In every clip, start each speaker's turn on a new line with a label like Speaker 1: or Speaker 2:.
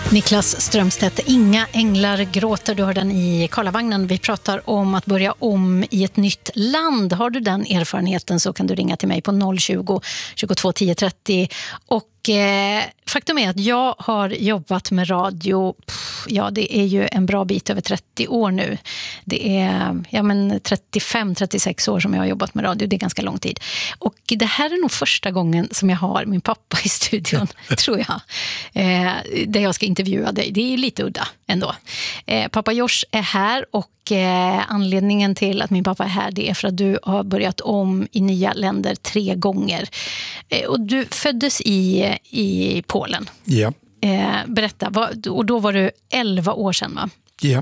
Speaker 1: Niklas Strömstedt, Inga änglar gråter, du hör den i Karlavagnen. Vi pratar om att börja om i ett nytt land. Har du den erfarenheten så kan du ringa till mig på 020 22 10 30. Och faktum är att jag har jobbat med radio, det är ju en bra bit över 30 år nu. Det är 35-36 år som jag har jobbat med radio, det är ganska lång tid. Och det här är nog första gången som jag har min pappa i studion, tror jag. Där jag ska intervjua dig, det är lite udda ändå. Pappa Josh är här och anledningen till att min pappa är här, det är för att du har börjat om i nya länder 3 gånger. Och du föddes i Polen.
Speaker 2: Ja.
Speaker 1: Berätta, och då var du 11 år sedan, va?
Speaker 2: Ja.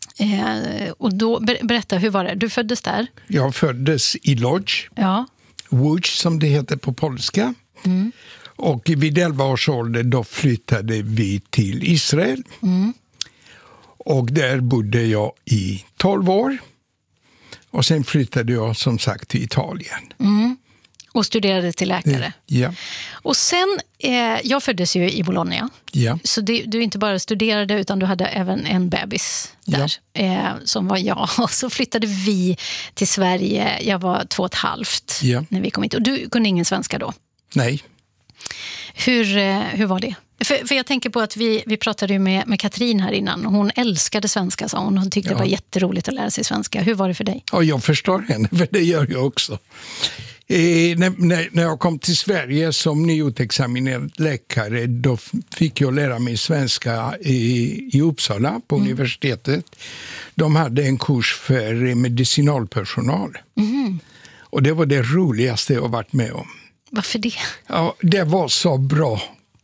Speaker 1: Och då, berätta, hur var det? Du föddes där?
Speaker 2: Jag föddes i Lodz.
Speaker 1: Ja.
Speaker 2: Łódź som det heter på polska. Mm. Och vid 11 års ålder då flyttade vi till Israel. Mm. Och där bodde jag i 12 år. Och sen flyttade jag som sagt till Italien. Mm.
Speaker 1: Och studerade till läkare.
Speaker 2: Ja.
Speaker 1: Och sen, jag föddes ju i Bologna. Ja. Så du inte bara studerade utan du hade även en bebis där. Ja. Som var jag. Och så flyttade vi till Sverige. Jag var 2,5 när vi kom hit. Och du kunde ingen svenska då?
Speaker 2: Nej.
Speaker 1: Hur var det? För jag tänker på att vi pratade ju med Katrin här innan. Hon älskade svenska, sa hon. Hon tyckte det var jätteroligt att lära sig svenska. Hur var det för dig?
Speaker 2: Ja, jag förstår henne, för det gör jag också. När jag kom till Sverige som nyutexaminerad läkare, då fick jag lära mig svenska i Uppsala på universitetet. De hade en kurs för medicinalpersonal. Mm. Och det var det roligaste jag varit med om.
Speaker 1: Varför det?
Speaker 2: Ja, det var så bra.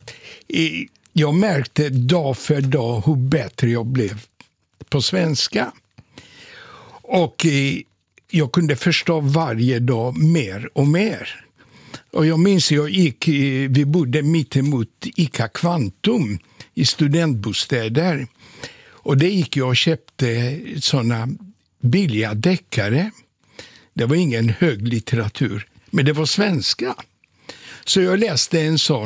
Speaker 2: Jag märkte dag för dag hur bättre jag blev på svenska. Och jag kunde förstå varje dag mer och mer. Och jag minns vi bodde mitt emot ICA Kvantum i studentbostäder. Och det gick jag och köpte såna billiga deckare. Det var ingen hög litteratur, men det var svenska. Så jag läste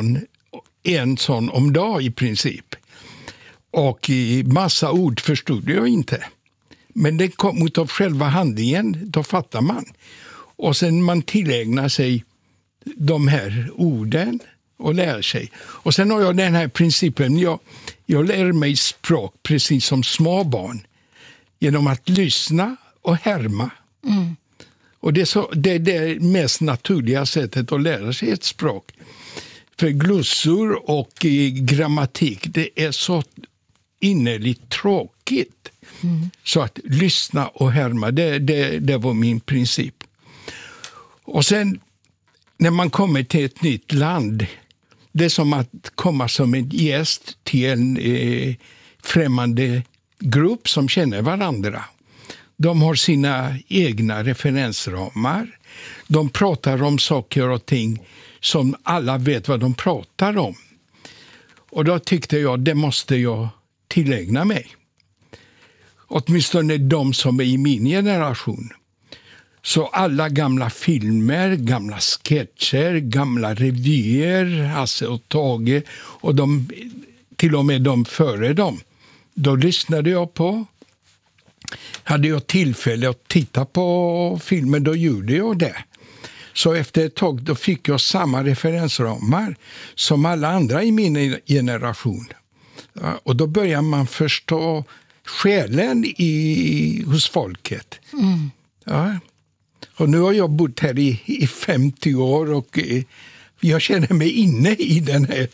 Speaker 2: en sån om dag i princip. Och massa ord förstod jag inte. Men det kom mot av själva handlingen, då fattar man. Och sen man tillägnar sig de här orden och lär sig. Och sen har jag den här principen, jag lär mig språk precis som små barn. Genom att lyssna och härma. Mm. Och det är det mest naturliga sättet att lära sig ett språk. För glossor och grammatik, det är så innerligt tråkigt. Mm. Så att lyssna och härma, det var min princip. Och sen när man kommer till ett nytt land, det är som att komma som en gäst till en främmande grupp som känner varandra. De har sina egna referensramar. De pratar om saker och ting som alla vet vad de pratar om. Och då tyckte jag, det måste jag tillägna mig. Åtminstone de som är i min generation. Så alla gamla filmer, gamla sketcher, gamla revyer, Hasse och Tage och till och med de före dem. Då lyssnade jag på. Hade jag tillfälle att titta på filmen, då gjorde jag det. Så efter ett tag då fick jag samma referensramar som alla andra i min generation. Och då börjar man förstå själen hos folket. Mm. Ja. Och nu har jag bott här i 50 år och jag känner mig inne i den här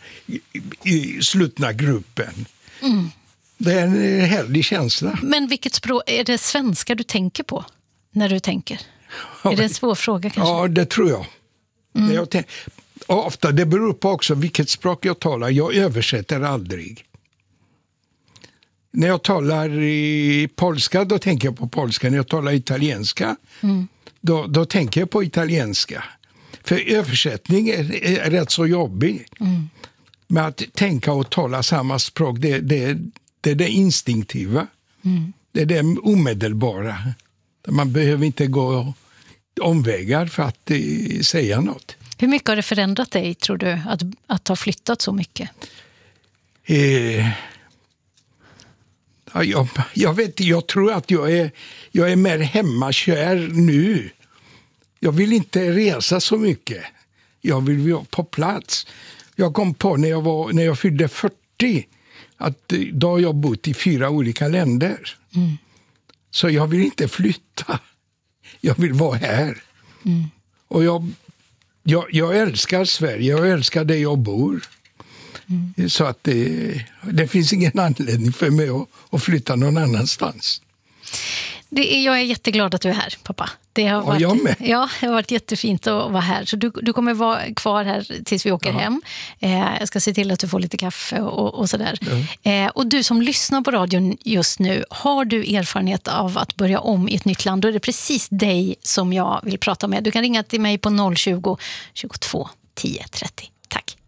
Speaker 2: slutna gruppen. Mm. Det är en härlig känsla.
Speaker 1: Men vilket språk, är det svenska du tänker på när du tänker? Är det en svår fråga kanske?
Speaker 2: Ja, det tror jag. Mm. Ofta, det beror på också vilket språk jag talar. Jag översätter aldrig. När jag talar i polska, då tänker jag på polska. När jag talar italienska, då tänker jag på italienska. För översättning är rätt så jobbig. Mm. Men att tänka och tala samma språk, det är det instinktiva. Mm. Det är det omedelbara. Man behöver inte gå omvägar för att säga något.
Speaker 1: Hur mycket har det förändrat dig, tror du, att ha flyttat så mycket?
Speaker 2: Ja, jag vet, jag tror att jag är mer hemmakär nu. Jag vill inte resa så mycket. Jag vill vara på plats. Jag kom på när jag fyllde 40 att då har jag bott i 4 olika länder. Så jag vill inte flytta. Jag vill vara här. Och jag älskar Sverige. Jag älskar där jag bor. Så att det finns ingen anledning för mig att flytta någon annanstans.
Speaker 1: Jag är jätteglad att du är här, pappa. Det har varit,
Speaker 2: jag med.
Speaker 1: Ja, det har varit jättefint att vara här. Så du kommer vara kvar här tills vi åker hem. Jag ska se till att du får lite kaffe och sådär. Och du som lyssnar på radion just nu, har du erfarenhet av att börja om i ett nytt land, då är det precis dig som jag vill prata med. Du kan ringa till mig på 020 22 10 30. Tack.